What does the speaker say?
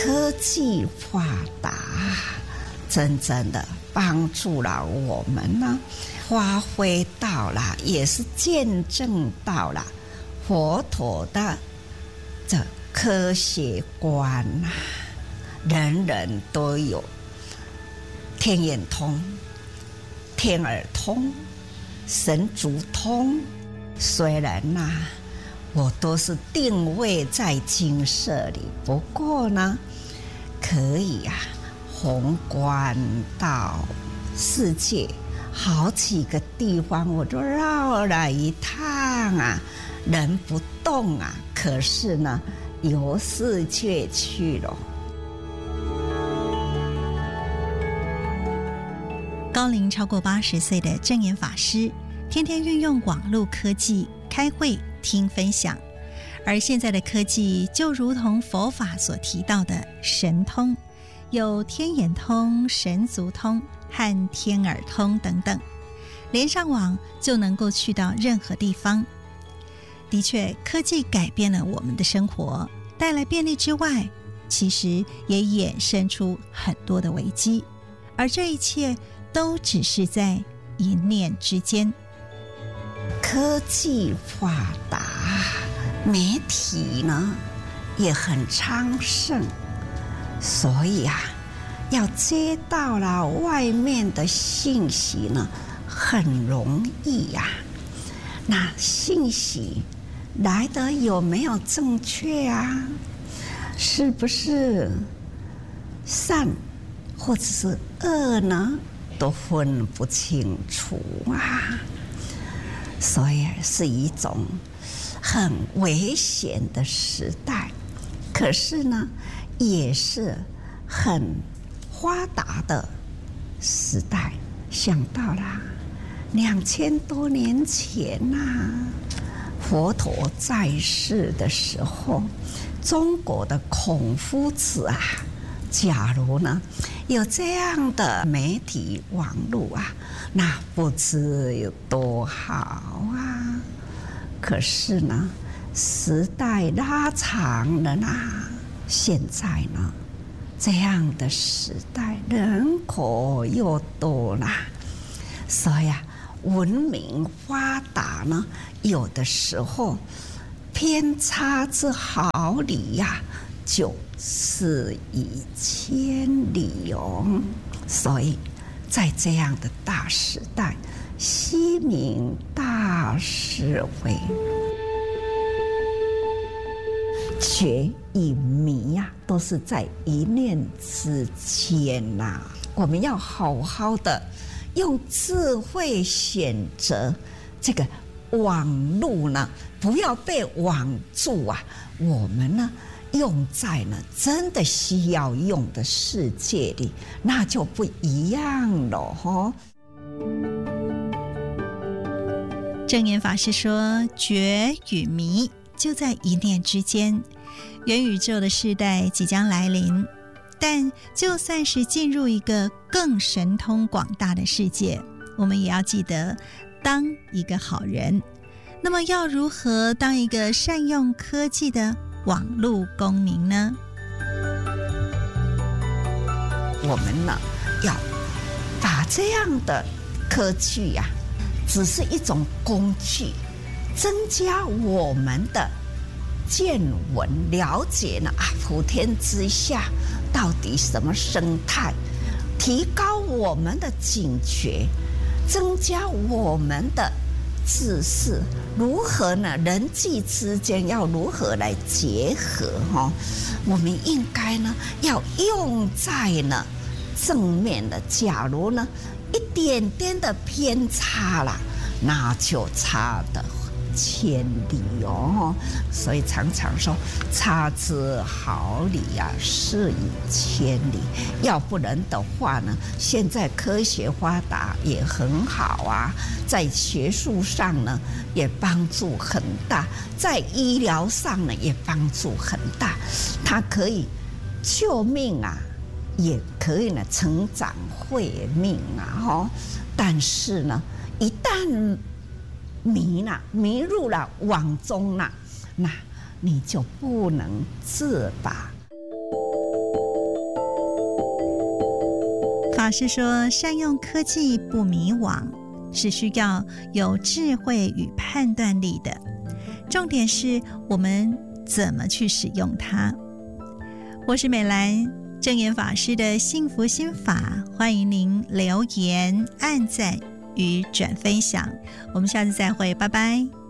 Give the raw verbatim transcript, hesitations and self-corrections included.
科技发达，真正的帮助了我们呢，发挥到了，也是见证到了佛陀的这科学观啊，人人都有天眼通、天耳通、神足通。虽然呐、啊，我都是定位在精舍里，不过呢，可以啊，宏观到世界好几个地方，我都绕了一趟啊，人不动啊，可是呢，游世界去了。 高龄超过八十岁的证严法师，天天运用网络科技开会听分享，而现在的科技就如同佛法所提到的神通，有天眼通、神足通和天耳通等等，连上网就能够去到任何地方。的确，科技改变了我们的生活，带来便利之外，其实也衍生出很多的危机，而这一切都只是在一念之间。 科技发达，媒体呢也很昌盛，所以啊，要接到了外面的信息呢，很容易呀、啊。那信息来的有没有正确啊？是不是善或者是恶呢？都分不清楚啊，所以是一种很危险的时代。可是呢，也是很发达的时代。想到啦，两千多年前呐、啊，佛陀在世的时候，中国的孔夫子啊，假如呢有这样的媒体网络啊，那不知有多好啊！可是呢，时代拉长了啦，现在呢，这样的时代人口又多了，所以啊，文明发达呢，有的时候偏差之毫厘呀、啊，就事已千里哦。所以在这样的大时代，悉明大是非，觉与迷呀、啊，都是在一念之间呐、啊。我们要好好的用智慧选择这个网路呢，不要被网住啊。我们呢，用在呢真的需要用的世界里，那就不一样了哈。 证严法师说，觉与迷就在一念之间。元宇宙的时代即将来临，但就算是进入一个更神通广大的世界，我们也要记得当一个好人。那么要如何当一个善用科技的网络公民呢？ 我们呢，要把这样的科技呀、啊，只是一种工具，增加我们的见闻，了解呢啊，普天之下到底什么生态，提高我们的警觉，增加我们的知识，如何呢？人际之间要如何来结合哈？我们应该呢要用在呢正面的。假如呢一点点的偏差啦，那就差的千里哦。所以常常说差之毫厘啊，事以千里。要不然的话呢，现在科学发达也很好啊，在学术上呢也帮助很大，在医疗上呢也帮助很大，它可以救命啊，也可以呢成长慧命啊哈。但是呢，一旦迷了，迷入了网中了，那你就不能自拔。 老师说，善用科技不迷惘，是需要有智慧与判断力的，重点是我们怎么去使用它。我是美兰，正言法师的幸福心法，欢迎您留言、按赞与转分享。我们下次再会，拜拜。